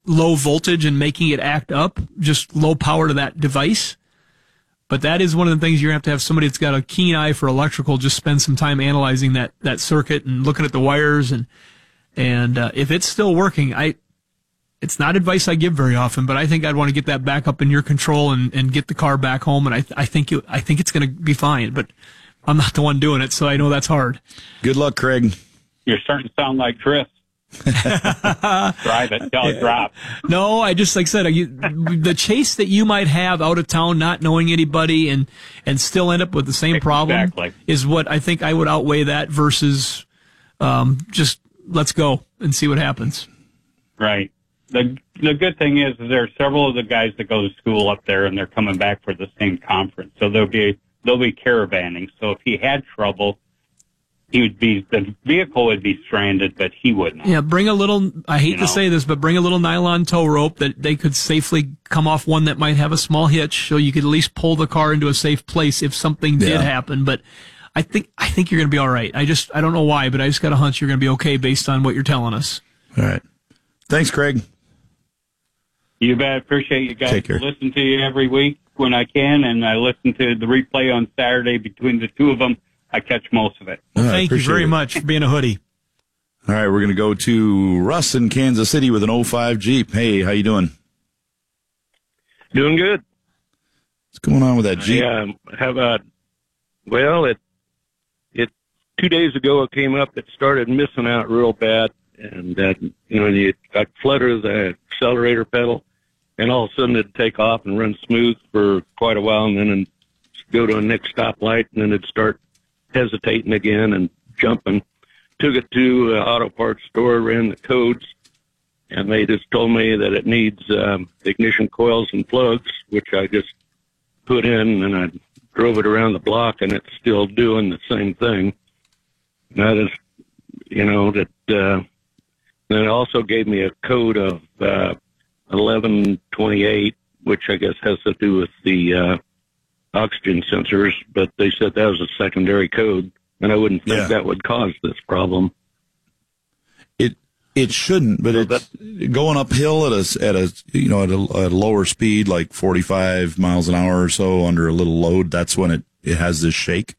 low voltage and making it act up, just low power to that device. But that is one of the things you're going to have somebody that's got a keen eye for electrical just spend some time analyzing that circuit and looking at the wires. And if it's still working, it's not advice I give very often, but I think I'd want to get that back up in your control and get the car back home. And I think it's going to be fine, but I'm not the one doing it, so I know that's hard. Good luck, Craig. You're starting to sound like Chris. Drive it, don't drop. No, I just, like I said, the chase that you might have out of town, not knowing anybody and still end up with the same problem is what I think I would outweigh that versus just let's go and see what happens. Right. The good thing is there are several of the guys that go to school up there and they're coming back for the same conference. So they'll be caravanning. So if he had trouble, the vehicle would be stranded, but he wouldn't. Yeah, bring a little, I hate to say this, but bring a little nylon tow rope that they could safely come off one that might have a small hitch, so you could at least pull the car into a safe place if something did happen. But I think you're going to be all right. I don't know why, but I just got a hunch you're going to be okay based on what you're telling us. All right. Thanks, Craig. You bet. Appreciate you guys. Take care. Listen to you every week when I can, and I listen to the replay on Saturday between the two of them. I catch most of it. Well, thank you very much for being a hoodie. All right, we're going to go to Russ in Kansas City with an 05 Jeep. Hey, how you doing? Doing good. What's going on with that Jeep? How about, well, it 2 days ago it came up, it started missing out real bad, and I flutter the accelerator pedal, and all of a sudden it'd take off and run smooth for quite a while, and then it'd go to a next stoplight, and then it'd start hesitating again and jumping. Took it to an auto parts store, ran the codes, and they just told me that it needs ignition coils and plugs, which I just put in, and I drove it around the block, and it's still doing the same thing. That is, then it also gave me a code of 1128, which I guess has to do with the oxygen sensors, but they said that was a secondary code, and I wouldn't think that would cause this problem. It shouldn't, but it's going uphill at a lower speed, like 45 miles an hour or so under a little load. That's when it has this shake.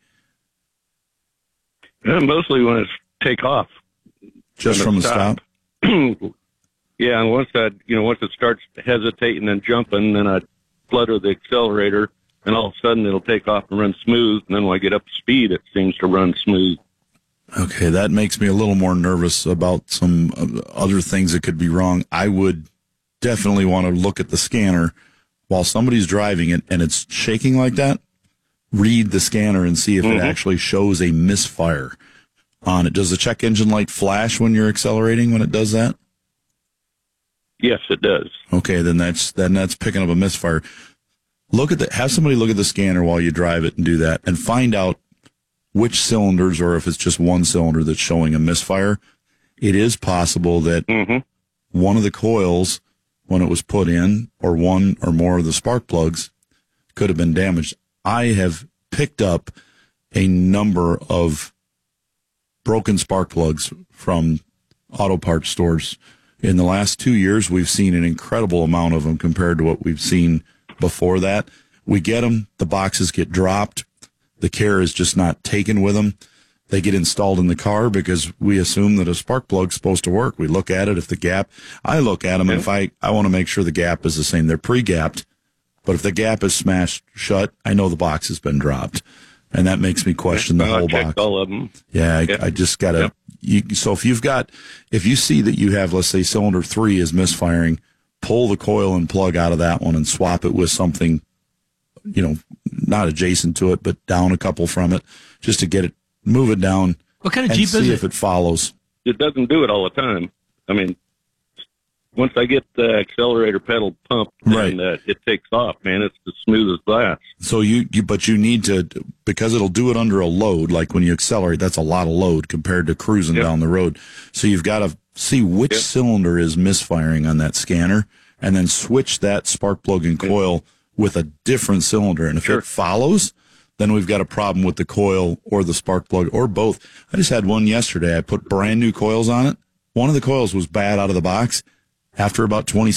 Mostly when it's take off, just from the stop. Yeah, and once it starts hesitating and jumping, then I flutter the accelerator, and all of a sudden it'll take off and run smooth. And then when I get up to speed, it seems to run smooth. Okay, that makes me a little more nervous about some other things that could be wrong. I would definitely want to look at the scanner while somebody's driving it and it's shaking like that. Read the scanner and see if it actually shows a misfire on it. Does the check engine light flash when you're accelerating when it does that? Yes, it does. Okay, then that's picking up a misfire. Have somebody look at the scanner while you drive it and do that and find out which cylinders, or if it's just one cylinder that's showing a misfire. It is possible that one of the coils, when it was put in, or one or more of the spark plugs, could have been damaged. I have picked up a number of broken spark plugs from auto parts stores. In the last 2 years, we've seen an incredible amount of them compared to what we've seen before that. We get them, the boxes get dropped, the care is just not taken with them. They get installed in the car because we assume that a spark plug's supposed to work. We look at it, if the gap, I look at them, and if I want to make sure the gap is the same. They're pre-gapped, but if the gap is smashed shut, I know the box has been dropped. And that makes me question the whole box. All of them. Yeah, I just got to, so if you see that you have, let's say, cylinder 3 is misfiring, pull the coil and plug out of that one and swap it with something, not adjacent to it, but down a couple from it, just to get it, move it down. What kind of Jeep is it? See if it follows. It doesn't do it all the time. I mean, once I get the accelerator pedal pumped, then it takes off, man. It's as smooth as glass. So but you need to, because it'll do it under a load, like when you accelerate, that's a lot of load compared to cruising down the road. So you've got to see which cylinder is misfiring on that scanner, and then switch that spark plug and coil with a different cylinder. And if it follows, then we've got a problem with the coil or the spark plug or both. I just had one yesterday. I put brand new coils on it. One of the coils was bad out of the box. After about 20